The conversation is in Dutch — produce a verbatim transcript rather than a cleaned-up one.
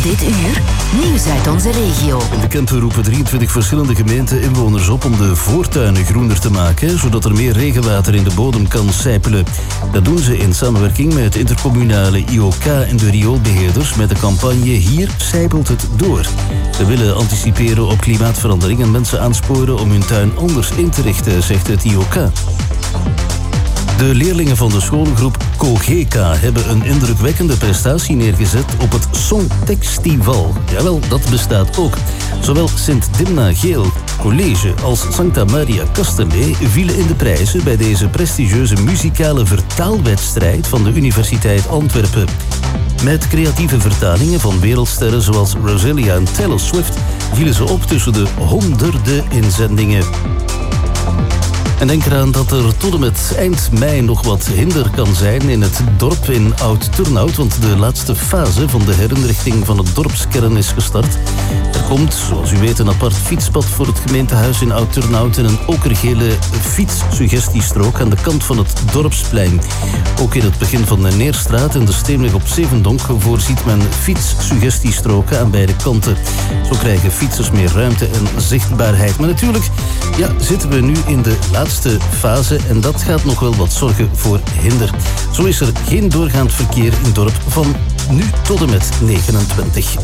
Dit uur, nieuws uit onze regio. In de Kempen roepen drieëntwintig verschillende gemeenten inwoners op om de voortuinen groener te maken, zodat er meer regenwater in de bodem kan sijpelen. Dat doen ze in samenwerking met het intercommunale I O K en de rioolbeheerders met de campagne Hier sijpelt het door. Ze willen anticiperen op klimaatverandering en mensen aansporen om hun tuin anders in te richten, zegt het I O K. De leerlingen van de schoolgroep Kogeka hebben een indrukwekkende prestatie neergezet op het Songtextival. Jawel, dat bestaat ook. Zowel Sint-Dimna Geel College als Sancta Maria Castellet vielen in de prijzen bij deze prestigieuze muzikale vertaalwedstrijd van de Universiteit Antwerpen. Met creatieve vertalingen van wereldsterren zoals Rosalia en Taylor Swift vielen ze op tussen de honderden inzendingen. En denk eraan dat er tot en met eind mei nog wat hinder kan zijn in het dorp in Oud-Turnhout, want de laatste fase van de herinrichting van het dorpskern is gestart. Er komt, zoals u weet, een apart fietspad voor het gemeentehuis in Oud-Turnhout en een okergele fietssuggestiestrook aan de kant van het dorpsplein. Ook in het begin van de Neerstraat en de Steenweg op Zevendonk voorziet men fietssuggestiestroken aan beide kanten. Zo krijgen fietsers meer ruimte en zichtbaarheid. Maar natuurlijk, ja, zitten we nu in de laatste fase en dat gaat nog wel wat zorgen voor hinder. Zo is er geen doorgaand verkeer in het dorp van nu tot en met negenentwintig